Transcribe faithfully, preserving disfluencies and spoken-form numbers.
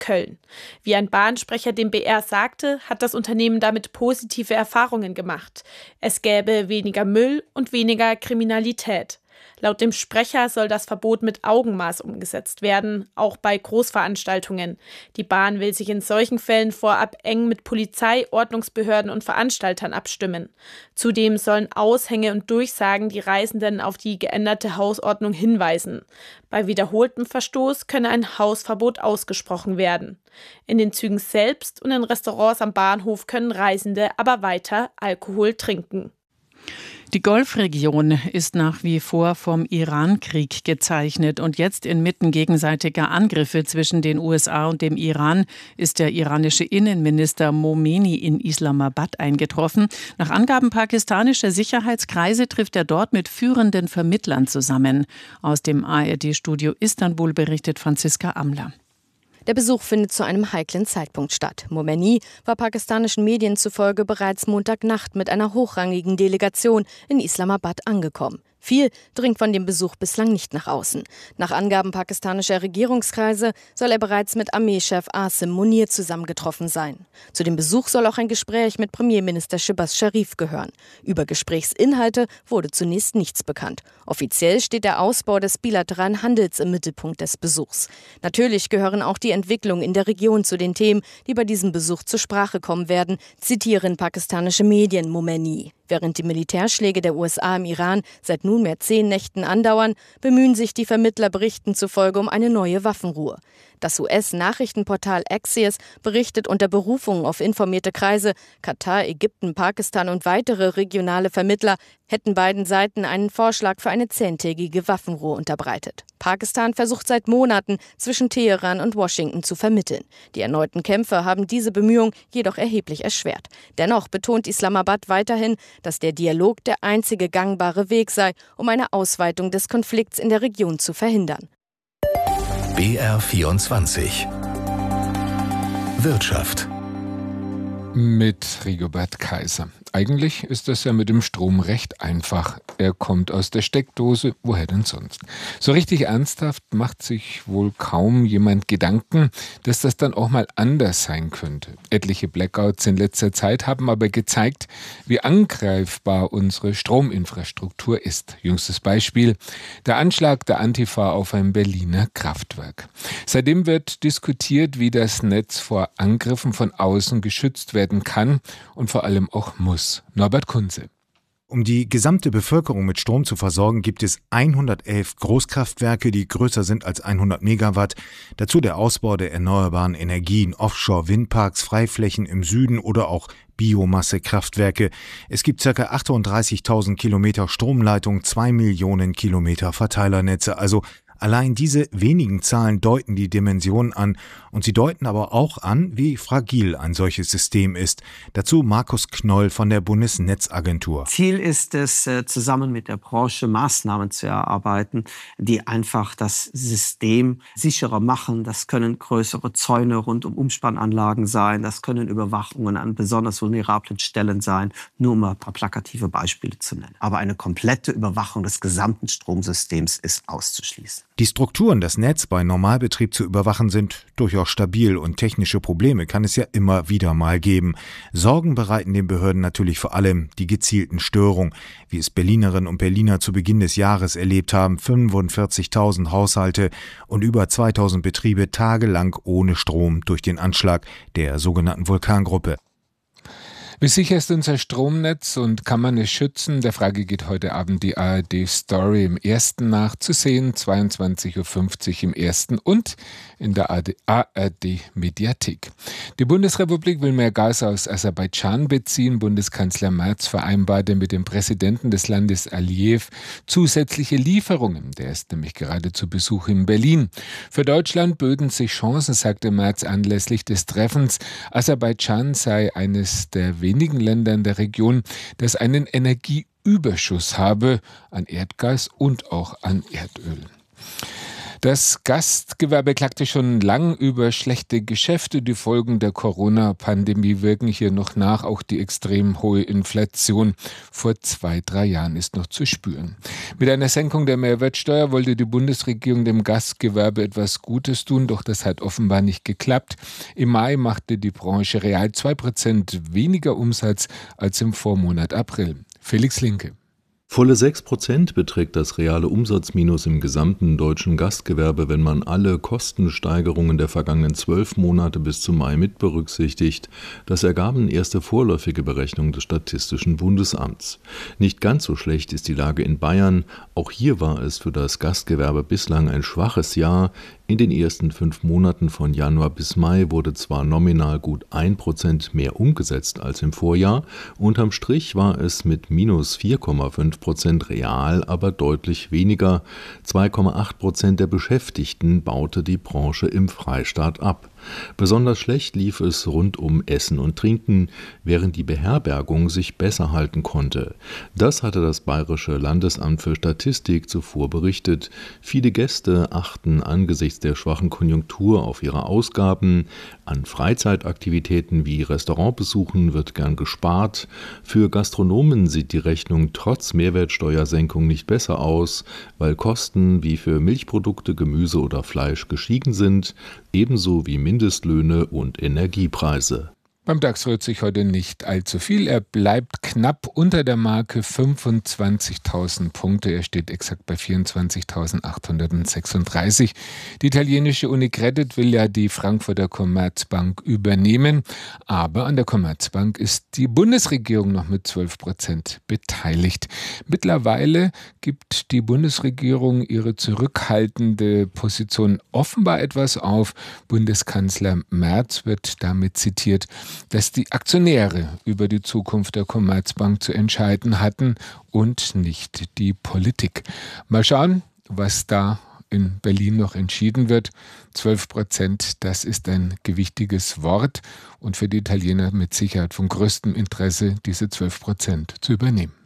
Köln. Wie ein Bahnsprecher dem B R sagte, hat das Unternehmen damit positive Erfahrungen gemacht. Es gäbe weniger Müll und weniger Kriminalität. Laut dem Sprecher soll das Verbot mit Augenmaß umgesetzt werden, auch bei Großveranstaltungen. Die Bahn will sich in solchen Fällen vorab eng mit Polizei, Ordnungsbehörden und Veranstaltern abstimmen. Zudem sollen Aushänge und Durchsagen die Reisenden auf die geänderte Hausordnung hinweisen. Bei wiederholtem Verstoß könne ein Hausverbot ausgesprochen werden. In den Zügen selbst und in Restaurants am Bahnhof können Reisende aber weiter Alkohol trinken. Die Golfregion ist nach wie vor vom Iran-Krieg gezeichnet und jetzt inmitten gegenseitiger Angriffe zwischen den U S A und dem Iran ist der iranische Innenminister Momeni in Islamabad eingetroffen. Nach Angaben pakistanischer Sicherheitskreise trifft er dort mit führenden Vermittlern zusammen. Aus dem A R D-Studio Istanbul berichtet Franziska Amler. Der Besuch findet zu einem heiklen Zeitpunkt statt. Momeni war pakistanischen Medien zufolge bereits Montagnacht mit einer hochrangigen Delegation in Islamabad angekommen. Viel dringt von dem Besuch bislang nicht nach außen. Nach Angaben pakistanischer Regierungskreise soll er bereits mit Armeechef Asim Munir zusammengetroffen sein. Zu dem Besuch soll auch ein Gespräch mit Premierminister Shehbaz Sharif gehören. Über Gesprächsinhalte wurde zunächst nichts bekannt. Offiziell steht der Ausbau des bilateralen Handels im Mittelpunkt des Besuchs. Natürlich gehören auch die Entwicklungen in der Region zu den Themen, die bei diesem Besuch zur Sprache kommen werden, zitieren pakistanische Medien Momeni. Während die Militärschläge der U S A im Iran seit nunmehr zehn Nächten andauern, bemühen sich die Vermittlerberichten zufolge um eine neue Waffenruhe. Das U S-Nachrichtenportal Axios berichtet unter Berufung auf informierte Kreise, Katar, Ägypten, Pakistan und weitere regionale Vermittler hätten beiden Seiten einen Vorschlag für eine zehntägige Waffenruhe unterbreitet. Pakistan versucht seit Monaten, zwischen Teheran und Washington zu vermitteln. Die erneuten Kämpfe haben diese Bemühungen jedoch erheblich erschwert. Dennoch betont Islamabad weiterhin, dass der Dialog der einzige gangbare Weg sei, um eine Ausweitung des Konflikts in der Region zu verhindern. B R vierundzwanzig Wirtschaft mit Rigobert Kaiser. Eigentlich ist das ja mit dem Strom recht einfach. Er kommt aus der Steckdose, woher denn sonst? So richtig ernsthaft macht sich wohl kaum jemand Gedanken, dass das dann auch mal anders sein könnte. Etliche Blackouts in letzter Zeit haben aber gezeigt, wie angreifbar unsere Strominfrastruktur ist. Jüngstes Beispiel, der Anschlag der Antifa auf ein Berliner Kraftwerk. Seitdem wird diskutiert, wie das Netz vor Angriffen von außen geschützt werden kann und vor allem auch muss. Norbert Kunze. Um die gesamte Bevölkerung mit Strom zu versorgen, gibt es hundertelf Großkraftwerke, die größer sind als hundert Megawatt. Dazu der Ausbau der erneuerbaren Energien, Offshore-Windparks, Freiflächen im Süden oder auch Biomassekraftwerke. Es gibt ca. achtunddreißigtausend Kilometer Stromleitung, zwei Millionen Kilometer Verteilernetze. Also allein diese wenigen Zahlen deuten die Dimension an und sie deuten aber auch an, wie fragil ein solches System ist. Dazu Markus Knoll von der Bundesnetzagentur. Ziel ist es, zusammen mit der Branche Maßnahmen zu erarbeiten, die einfach das System sicherer machen. Das können größere Zäune rund um Umspannanlagen sein, das können Überwachungen an besonders vulnerablen Stellen sein, nur um ein paar plakative Beispiele zu nennen. Aber eine komplette Überwachung des gesamten Stromsystems ist auszuschließen. Die Strukturen, das Netz bei Normalbetrieb zu überwachen, sind durchaus stabil und technische Probleme kann es ja immer wieder mal geben. Sorgen bereiten den Behörden natürlich vor allem die gezielten Störungen, wie es Berlinerinnen und Berliner zu Beginn des Jahres erlebt haben. fünfundvierzigtausend Haushalte und über zweitausend Betriebe tagelang ohne Strom durch den Anschlag der sogenannten Vulkangruppe. Wie sicher ist unser Stromnetz und kann man es schützen? Der Frage geht heute Abend die A R D-Story im Ersten nach, zu sehen, zweiundzwanzig Uhr fünfzig im Ersten und in der A R D-Mediathek. Die Bundesrepublik will mehr Gas aus Aserbaidschan beziehen. Bundeskanzler Merz vereinbarte mit dem Präsidenten des Landes Aliyev zusätzliche Lieferungen. Der ist nämlich gerade zu Besuch in Berlin. Für Deutschland böten sich Chancen, sagte Merz anlässlich des Treffens. Aserbaidschan sei eines der wenigen Länder in der Region, das einen Energieüberschuss habe an Erdgas und auch an Erdöl. Das Gastgewerbe klagte schon lang über schlechte Geschäfte. Die Folgen der Corona-Pandemie wirken hier noch nach. Auch die extrem hohe Inflation vor zwei, drei Jahren ist noch zu spüren. Mit einer Senkung der Mehrwertsteuer wollte die Bundesregierung dem Gastgewerbe etwas Gutes tun, doch das hat offenbar nicht geklappt. Im Mai machte die Branche real zwei Prozent weniger Umsatz als im Vormonat April. Felix Linke. Volle sechs Prozent beträgt das reale Umsatzminus im gesamten deutschen Gastgewerbe, wenn man alle Kostensteigerungen der vergangenen zwölf Monate bis zum Mai mit berücksichtigt. Das ergaben erste vorläufige Berechnungen des Statistischen Bundesamts. Nicht ganz so schlecht ist die Lage in Bayern. Auch hier war es für das Gastgewerbe bislang ein schwaches Jahr. In den ersten fünf Monaten von Januar bis Mai wurde zwar nominal gut ein Prozent mehr umgesetzt als im Vorjahr, unterm Strich war es mit minus vier Komma fünf Prozent real, aber deutlich weniger. zwei Komma acht Prozent der Beschäftigten baute die Branche im Freistaat ab. Besonders schlecht lief es rund um Essen und Trinken, während die Beherbergung sich besser halten konnte. Das hatte das Bayerische Landesamt für Statistik zuvor berichtet. Viele Gäste achten angesichts der schwachen Konjunktur auf ihre Ausgaben. An Freizeitaktivitäten wie Restaurantbesuchen wird gern gespart. Für Gastronomen sieht die Rechnung trotz Mehrwertsteuersenkung nicht besser aus, weil Kosten wie für Milchprodukte, Gemüse oder Fleisch gestiegen sind, ebenso wie Mindestlöhne und Energiepreise. Beim DAX rührt sich heute nicht allzu viel. Er bleibt knapp unter der Marke fünfundzwanzigtausend Punkte. Er steht exakt bei vierundzwanzigtausendachthundertsechsunddreißig. Die italienische Unicredit will ja die Frankfurter Commerzbank übernehmen. Aber an der Commerzbank ist die Bundesregierung noch mit zwölf Prozent beteiligt. Mittlerweile gibt die Bundesregierung ihre zurückhaltende Position offenbar etwas auf. Bundeskanzler Merz wird damit zitiert, dass die Aktionäre über die Zukunft der Commerzbank zu entscheiden hatten und nicht die Politik. Mal schauen, was da in Berlin noch entschieden wird. zwölf Prozent, das ist ein gewichtiges Wort und für die Italiener mit Sicherheit von größtem Interesse, diese zwölf Prozent zu übernehmen.